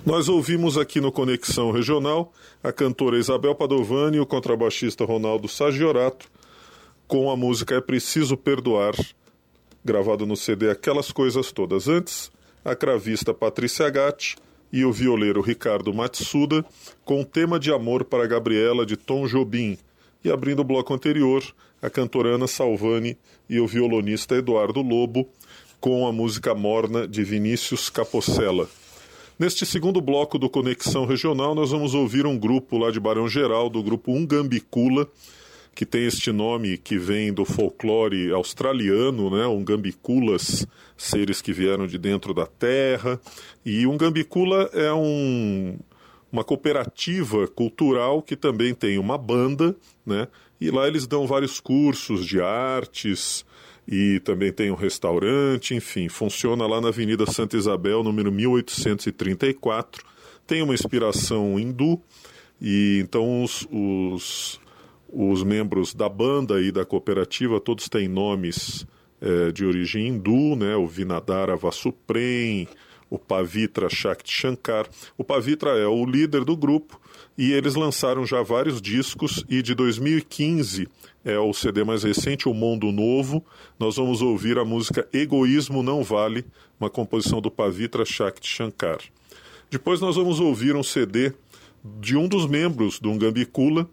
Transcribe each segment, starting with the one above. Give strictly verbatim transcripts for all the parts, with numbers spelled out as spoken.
Nós ouvimos aqui no Conexão Regional a cantora Isabel Padovani e o contrabaixista Ronaldo Sagiorato com a música É Preciso Perdoar, gravado no C D Aquelas Coisas Todas. Antes, a cravista Patrícia Gatti e o violeiro Ricardo Matsuda com o tema de amor para Gabriela de Tom Jobim. E abrindo o bloco anterior, a cantora Ana Salvani e o violonista Eduardo Lobo com a música Morna de Vinícius Capocella. Neste segundo bloco do Conexão Regional, nós vamos ouvir um grupo lá de Barão Geraldo, o grupo Ungambicula, que tem este nome que vem do folclore australiano, né? Ungambiculas, seres que vieram de dentro da terra. E Ungambicula é um, uma cooperativa cultural que também tem uma banda, né? E lá eles dão vários cursos de artes, e também tem um restaurante, enfim, funciona lá na Avenida Santa Isabel, número mil oitocentos e trinta e quatro, tem uma inspiração hindu, e então os, os, os membros da banda e da cooperativa todos têm nomes é, de origem hindu, né? O Vinadara Vasuprem, o Pavitra Shakti Shankar. O Pavitra é o líder do grupo e eles lançaram já vários discos, e de dois mil e quinze é o C D mais recente, O Mundo Novo. Nós vamos ouvir a música Egoísmo Não Vale, uma composição do Pavitra Shakti Shankar. Depois nós vamos ouvir um C D de um dos membros do Ungambicula,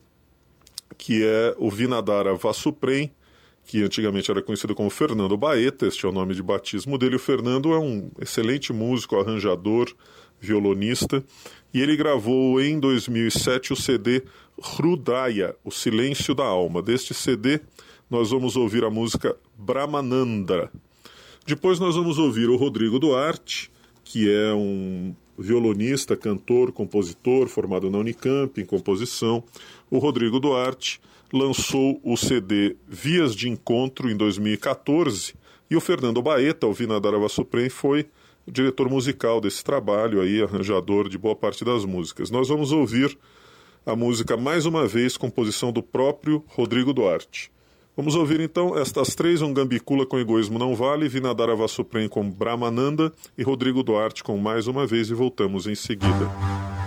que é o Vinadara Vasuprem, que antigamente era conhecido como Fernando Baeta, este é o nome de batismo dele. O Fernando é um excelente músico, arranjador, violonista, e ele gravou em dois mil e sete o C D Hrudaya, O Silêncio da Alma. Deste C D nós vamos ouvir a música Brahmanandra. Depois nós vamos ouvir o Rodrigo Duarte, que é um violonista, cantor, compositor, formado na Unicamp em composição. O Rodrigo Duarte lançou o C D Vias de Encontro em dois mil e quatorze, e o Fernando Baeta, o Vinadara Vasuprem, foi o diretor musical desse trabalho, aí, arranjador de boa parte das músicas. Nós vamos ouvir a música Mais Uma Vez, composição do próprio Rodrigo Duarte. Vamos ouvir então estas três: Ungambicula com Egoísmo Não Vale, Vinadara Vasuprem com Brahmananda e Rodrigo Duarte com Mais Uma Vez, e voltamos em seguida.